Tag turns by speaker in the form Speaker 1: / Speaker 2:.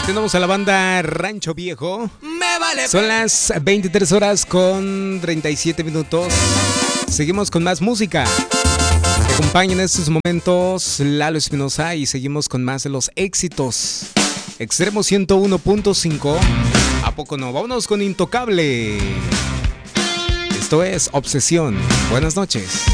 Speaker 1: Tenemos a la banda Rancho Viejo. Son las 23 horas con 37 minutos. Seguimos con más música. Te acompaña en estos momentos Lalo Espinosa y seguimos con más de los éxitos. Extremo 101.5. ¿A poco no? Vámonos con Intocable. Esto es Obsesión. Buenas noches.